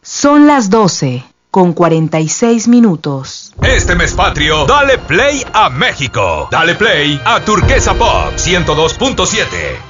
Son las 12:46. Este mes patrio, dale play a México. Dale play a Turquesa Pop 102.7.